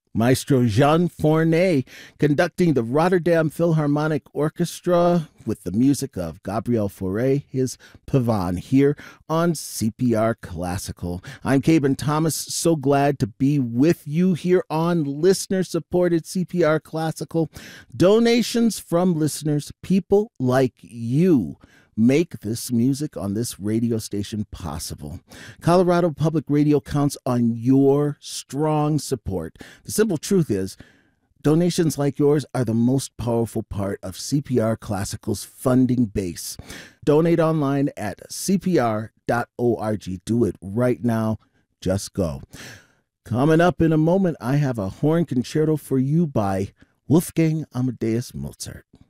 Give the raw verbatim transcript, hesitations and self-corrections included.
Maestro Jean Fournet conducting the Rotterdam Philharmonic Orchestra with the music of Gabriel Fauré, his Pavane, here on C P R Classical. I'm Caben Thomas, so glad to be with you here on listener-supported C P R Classical. Donations from listeners, people like you, make this music on this radio station possible. Colorado Public Radio counts on your strong support. The simple truth is, donations like yours are the most powerful part of C P R Classical's funding base. Donate online at c p r dot org. Do it right now. Just go. Coming up in a moment, I have a horn concerto for you by Wolfgang Amadeus Mozart.